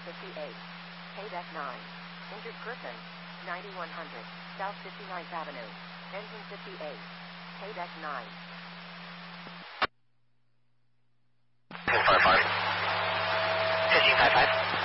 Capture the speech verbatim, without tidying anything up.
fifty-eight. K-Deck nine. Injured person. ninety-one hundred. South fifty-ninth Avenue. Engine fifty-eight. K-Deck nine. ten four five. fifteen five five.